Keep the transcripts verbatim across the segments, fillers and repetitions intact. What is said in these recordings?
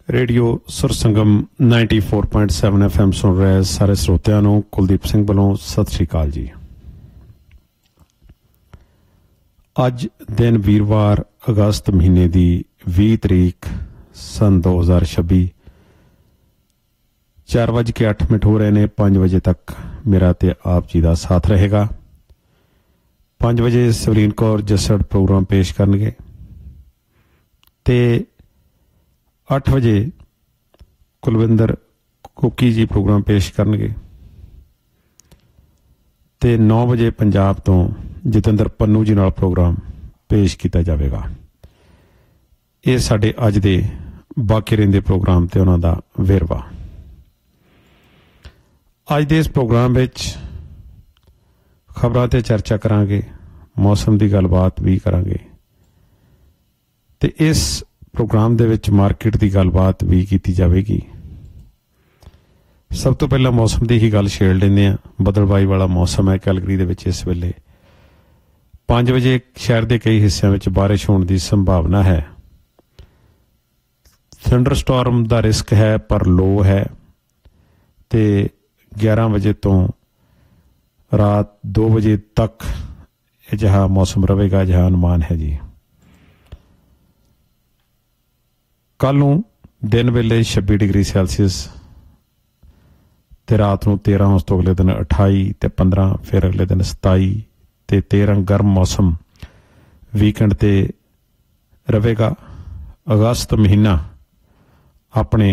Radio सुर संगम ninety four point seven F M सुन रहे सारे ਸਰੋਤਿਆਂ ਨੂੰ ਕੁਲਦੀਪ ਸਿੰਘ ਵੱਲੋਂ ਸਤਿ ਸ਼੍ਰੀ ਅਕਾਲ ਜੀ। ਅੱਜ ਦਿਨ ਵੀਰਵਾਰ ਅਗਸਤ ਮਹੀਨੇ ਦੀ ਵੀਹ ਤਰੀਕ ਸਨ ਦੋ ਹਜ਼ਾਰ ਛੱਬੀ ਚਾਰ ਵੱਜ ਕੇ ਅੱਠ ਮਿੰਟ ਹੋ ਰਹੇ ਨੇ। ਪੰਜ ਵਜੇ ਤੱਕ ਮੇਰਾ ਤੇ ਆਪ ਜੀ ਦਾ ਸਾਥ ਰਹੇਗਾ। ਪੰਜ ਵਜੇ ਸਵਲੀਨ ਕੌਰ ਜੱਸੜ ਪ੍ਰੋਗਰਾਮ ਪੇਸ਼ ਕਰਨਗੇ ਤੇ ਅੱਠ ਵਜੇ ਕੁਲਵਿੰਦਰ ਕੁੱਕੀ ਜੀ ਪ੍ਰੋਗਰਾਮ ਪੇਸ਼ ਕਰਨਗੇ ਤੇ ਨੌ ਵਜੇ ਪੰਜਾਬ ਤੋਂ ਜਤਿੰਦਰ ਪੰਨੂ ਜੀ ਨਾਲ ਪ੍ਰੋਗਰਾਮ ਪੇਸ਼ ਕੀਤਾ ਜਾਵੇਗਾ। ਇਹ ਸਾਡੇ ਅੱਜ ਦੇ ਬਾਕੀ ਰਹਿੰਦੇ ਪ੍ਰੋਗਰਾਮ ਤੇ ਉਹਨਾਂ ਦਾ ਵੇਰਵਾ। ਅੱਜ ਦੇ ਇਸ ਪ੍ਰੋਗਰਾਮ ਵਿੱਚ ਖਬਰਾਂ ਤੇ ਚਰਚਾ ਕਰਾਂਗੇ, ਮੌਸਮ ਦੀ ਗੱਲਬਾਤ ਵੀ ਕਰਾਂਗੇ ਤੇ ਇਸ ਪ੍ਰੋਗਰਾਮ ਦੇ ਵਿੱਚ ਮਾਰਕੀਟ ਦੀ ਗੱਲਬਾਤ ਵੀ ਕੀਤੀ ਜਾਵੇਗੀ। ਸਭ ਤੋਂ ਪਹਿਲਾਂ ਮੌਸਮ ਦੀ ਹੀ ਗੱਲ ਛੇੜ ਲੈਂਦੇ ਹਾਂ। ਬਦਲਵਾਈ ਵਾਲਾ ਮੌਸਮ ਹੈ ਕੈਲਗਰੀ ਦੇ ਵਿੱਚ ਇਸ ਵੇਲੇ। ਪੰਜ ਵਜੇ ਸ਼ਹਿਰ ਦੇ ਕਈ ਹਿੱਸਿਆਂ ਵਿੱਚ ਬਾਰਿਸ਼ ਹੋਣ ਦੀ ਸੰਭਾਵਨਾ ਹੈ। ਥੰਡਰ ਸਟਾਰਮ ਦਾ ਰਿਸਕ ਹੈ ਪਰ ਲੋ ਹੈ ਤੇ ਗਿਆਰਾਂ ਵਜੇ ਤੋਂ ਰਾਤ ਦੋ ਵਜੇ ਤੱਕ ਅਜਿਹਾ ਮੌਸਮ ਰਹੇਗਾ, ਅਜਿਹਾ ਅਨੁਮਾਨ ਹੈ ਜੀ। ਕੱਲ ਨੂੰ ਦਿਨ ਵੇਲੇ ਛੱਬੀ ਡਿਗਰੀ ਸੈਲਸੀਅਸ ਤੇ ਰਾਤ ਨੂੰ ਤੇਰਾਂ, ਉਸ ਤੋਂ ਅਗਲੇ ਦਿਨ ਅਠਾਈ ਤੇ ਪੰਦਰਾਂ, ਫਿਰ ਅਗਲੇ ਦਿਨ ਸਤਾਈ ਤੇ ਤੇਰਾਂ ਗਰਮ ਮੌਸਮ ਵੀਕਐਂਡ ਤੇ ਰਹੇਗਾ। ਅਗਸਤ ਮਹੀਨਾ ਆਪਣੇ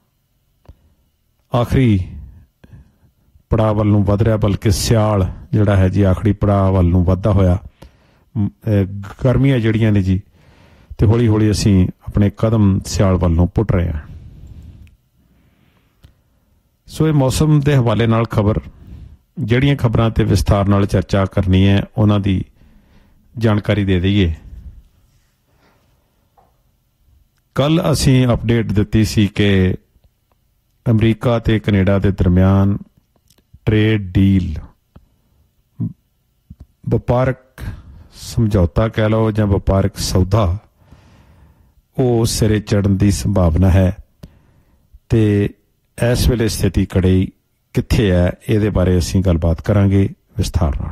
ਆਖਰੀ ਪੜਾਅ ਵੱਲ ਨੂੰ ਵੱਧ ਰਿਹਾ, ਬਲਕਿ ਸਿਆਲ ਜਿਹੜਾ ਹੈ ਜੀ ਆਖਰੀ ਪੜਾਅ ਵੱਲ ਨੂੰ ਵੱਧਦਾ ਹੋਇਆ। ਗਰਮੀਆਂ ਜਿਹੜੀਆਂ ਨੇ ਜੀ ਤੇ ਹੌਲੀ ਹੌਲੀ ਅਸੀਂ ਆਪਣੇ ਕਦਮ ਸਿਆਲ ਵੱਲ ਨੂੰ ਪੁੱਟ ਰਹੇ ਹਾਂ। ਸੋ ਇਹ ਮੌਸਮ ਦੇ ਹਵਾਲੇ ਨਾਲ ਖਬਰ, ਜਿਹੜੀਆਂ ਖਬਰਾਂ ਤੇ ਵਿਸਥਾਰ ਨਾਲ ਚਰਚਾ ਕਰਨੀ ਹੈ ਉਹਨਾਂ ਦੀ ਜਾਣਕਾਰੀ ਦੇ ਦਈਏ। ਕੱਲ ਅਸੀਂ ਅਪਡੇਟ ਦਿੱਤੀ ਸੀ ਕਿ ਅਮਰੀਕਾ ਤੇ ਕੈਨੇਡਾ ਦੇ ਦਰਮਿਆਨ ਟ੍ਰੇਡ ਡੀਲ, ਵਪਾਰਕ ਸਮਝੌਤਾ ਕਹਿ ਲਓ ਜਾਂ ਵਪਾਰਕ ਸੌਦਾ, ਉਹ ਸਿਰੇ ਚੜ੍ਹਨ ਦੀ ਸੰਭਾਵਨਾ ਹੈ ਤੇ ਇਸ ਵੇਲੇ ਸਥਿਤੀ ਕੜੀ ਕਿੱਥੇ ਹੈ ਇਹਦੇ ਬਾਰੇ ਅਸੀਂ ਗੱਲਬਾਤ ਕਰਾਂਗੇ ਵਿਸਥਾਰ ਨਾਲ।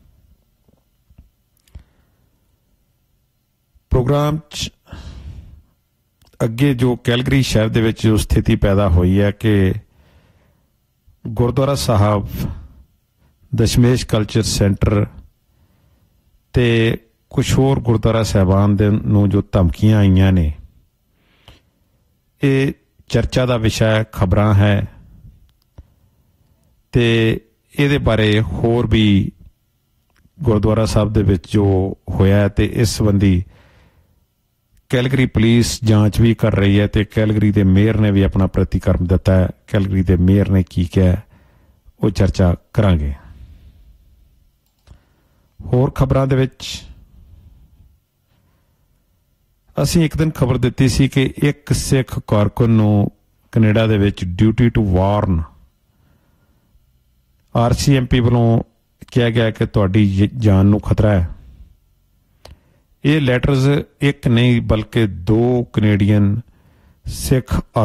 ਪ੍ਰੋਗਰਾਮ 'ਚ ਅੱਗੇ ਜੋ ਕੈਲਗਰੀ ਸ਼ਹਿਰ ਦੇ ਵਿੱਚ ਜੋ ਸਥਿਤੀ ਪੈਦਾ ਹੋਈ ਹੈ ਕਿ ਗੁਰਦੁਆਰਾ ਸਾਹਿਬ, ਦਸ਼ਮੇਸ਼ ਕਲਚਰ ਸੈਂਟਰ ਤੇ ਕੁਛ ਹੋਰ ਗੁਰਦੁਆਰਾ ਸਾਹਿਬਾਨ ਦੇ ਨੂੰ ਜੋ ਧਮਕੀਆਂ ਆਈਆਂ ਨੇ, ਇਹ ਚਰਚਾ ਦਾ ਵਿਸ਼ਾ ਹੈ, ਖਬਰਾਂ ਹੈ ਤੇ ਇਹਦੇ ਬਾਰੇ ਹੋਰ ਵੀ ਗੁਰਦੁਆਰਾ ਸਾਹਿਬ ਦੇ ਵਿੱਚ ਜੋ ਹੋਇਆ ਤੇ ਇਸ ਸੰਬੰਧੀ ਕੈਲਗਰੀ ਪੁਲਿਸ ਜਾਂਚ ਵੀ ਕਰ ਰਹੀ ਹੈ ਤੇ ਕੈਲਗਰੀ ਦੇ ਮੇਅਰ ਨੇ ਵੀ ਆਪਣਾ ਪ੍ਰਤੀਕਰਮ ਦਿੱਤਾ ਹੈ। ਕੈਲਗਰੀ ਦੇ ਮੇਅਰ ਨੇ ਕੀ ਕਿਹਾ ਉਹ ਚਰਚਾ ਕਰਾਂਗੇ। ਹੋਰ ਖਬਰਾਂ ਦੇ ਵਿੱਚ ਅਸੀਂ ਇੱਕ ਦਿਨ ਖਬਰ ਦਿੱਤੀ ਸੀ ਕਿ ਇੱਕ ਸਿੱਖ ਕਾਰਕੁਨ ਨੂੰ ਕੈਨੇਡਾ ਦੇ ਵਿੱਚ duty to Warren R C M P ਵੱਲੋਂ ਕਿਹਾ ਗਿਆ ਕਿ ਤੁਹਾਡੀ ਜਾਨ ਨੂੰ ਖਤਰਾ ਹੈ। ਇਹ ਲੈਟਰਜ਼ ਇੱਕ ਨਹੀਂ ਬਲਕਿ ਦੋ ਕੈਨੇਡੀਅਨ ਸਿੱਖ